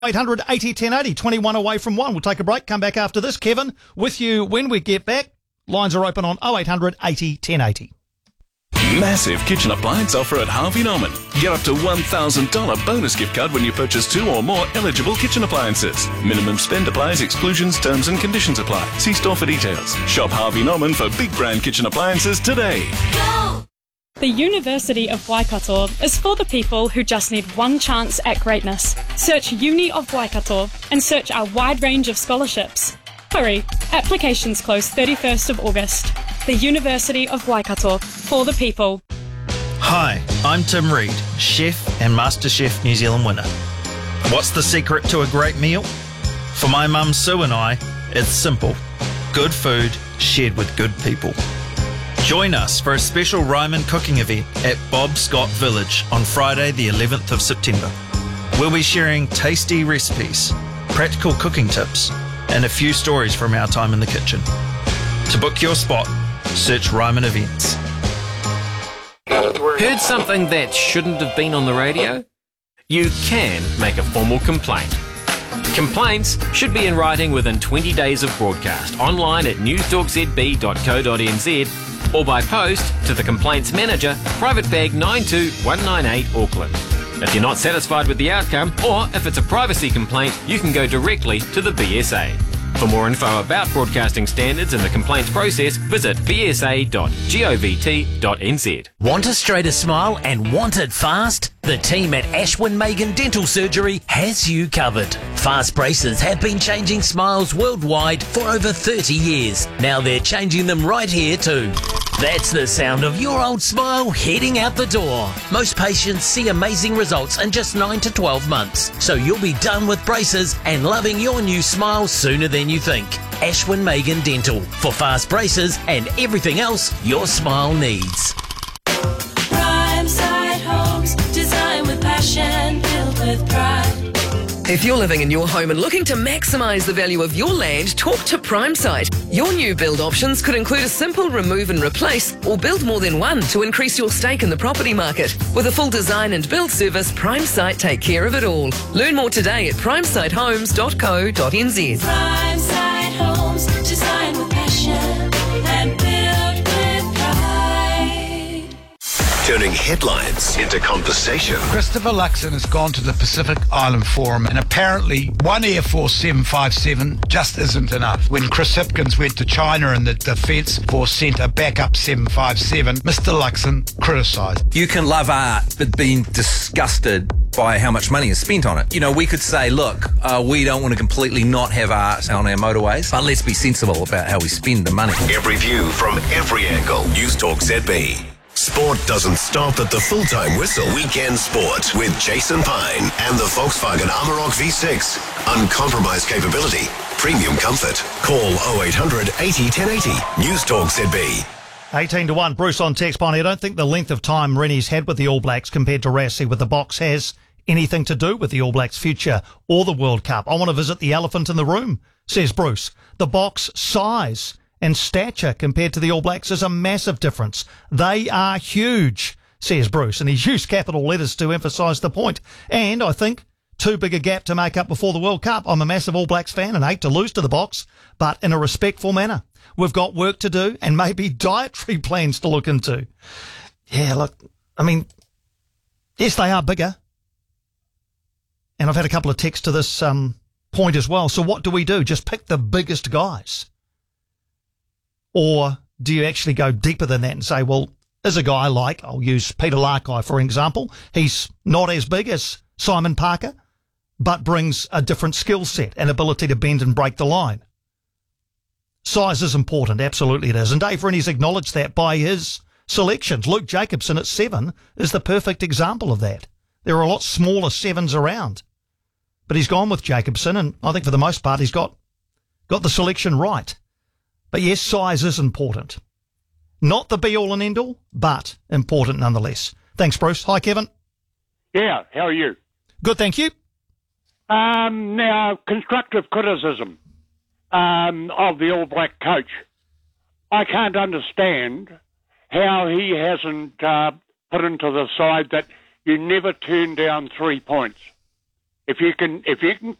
800 80 1080, 21 away from 1. We'll take a break, come back after this. Kevin, with you when we get back. Lines are open on 0800 80 1080. Massive kitchen appliance offer at Harvey Norman. Get up to $1,000 bonus gift card when you purchase 2 or more eligible kitchen appliances. Minimum spend applies, exclusions, terms and conditions apply. See store for details. Shop Harvey Norman for big brand kitchen appliances today. Go! The University of Waikato is for the people who just need one chance at greatness. Search Uni of Waikato and search our wide range of scholarships. Hurry, applications close 31st of August. The University of Waikato, for the people. Hi, I'm Tim Reid, chef and MasterChef New Zealand winner. What's the secret to a great meal? For my mum Sue and I, it's simple. Good food shared with good people. Join us for a special Ryman cooking event at Bob Scott Village on Friday the 11th of September. We'll be sharing tasty recipes, practical cooking tips, and a few stories from our time in the kitchen. To book your spot, search Ryman Events. Heard something that shouldn't have been on the radio? You can make a formal complaint. Complaints should be in writing within 20 days of broadcast, online at newstalkzb.co.nz or by post to the Complaints Manager, Private Bag 92198 Auckland. If you're not satisfied with the outcome, or if it's a privacy complaint, you can go directly to the BSA. For more info about broadcasting standards and the complaints process, visit bsa.govt.nz. Want a straighter smile and want it fast? The team at Ashwin Megan Dental Surgery has you covered. Fast braces have been changing smiles worldwide for over 30 years. Now they're changing them right here too. That's the sound of your old smile heading out the door. Most patients see amazing results in just 9 to 12 months. So you'll be done with braces and loving your new smile sooner than you think. Ashwin Megan Dental, for fast braces and everything else your smile needs. Prime Side Homes, design with passion, built with pride. If you're living in your home and looking to maximise the value of your land, talk to PrimeSite. Your new build options could include a simple remove and replace or build more than one to increase your stake in the property market. With a full design and build service, PrimeSite take care of it all. Learn more today at primesitehomes.co.nz. PrimeSite Homes, design with passion and build with pride. Turning headlines into conversation. Christopher Luxon has gone to the Pacific Island Forum, and apparently one Air Force 757 just isn't enough. When Chris Hipkins went to China and the Defence Force sent a backup 757, Mr. Luxon criticised. You can love art, but being disgusted by how much money is spent on it. You know, we could say, look, we don't want to completely not have art on our motorways, but let's be sensible about how we spend the money. Every view from every angle. News Talk ZB. Sport doesn't stop at the full-time whistle. Weekend Sport with Jason Pine and the Volkswagen Amarok V6. Uncompromised capability, premium comfort. Call 0800 80 1080. News Talk ZB. 18-1. Bruce on text. Bonnie, I don't think the length of time Rennie's had with the All Blacks compared to Rassie with the Box has anything to do with the All Blacks' future or the World Cup. I want to visit the elephant in the room, says Bruce. The Box size and stature compared to the All Blacks is a massive difference. They are huge, says Bruce, and he's used capital letters to emphasise the point. And I think too big a gap to make up before the World Cup. I'm a massive All Blacks fan and hate to lose to the Box, but in a respectful manner. We've got work to do and maybe dietary plans to look into. Yeah, look, I mean, yes, they are bigger. And I've had a couple of texts to this point as well. So what do we do? Just pick the biggest guys? Or do you actually go deeper than that and say, well, is a guy like, I'll use Peter Larkai, for example, he's not as big as Simon Parker, but brings a different skill set and ability to bend and break the line. Size is important, absolutely it is. And Dave Rennie's acknowledged that by his selections. Luke Jacobson at 7 is the perfect example of that. There are a lot smaller 7s around. But he's gone with Jacobson, and I think for the most part he's got the selection right. But yes, size is important. Not the be-all and end-all, but important nonetheless. Thanks, Bruce. Hi, Kevin. Yeah, how are you? Good, thank you. Now, constructive criticism of the All Black coach. I can't understand how he hasn't put into the side that you never turn down 3 points. If you can